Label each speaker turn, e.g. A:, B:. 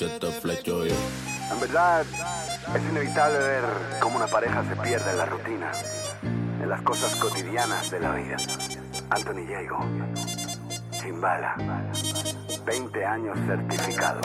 A: Yo te flecho yo.
B: En verdad, es inevitable ver cómo una pareja se pierde en la rutina, en las cosas cotidianas de la vida. Anthony Diego, Chimbala, 20 años certificado.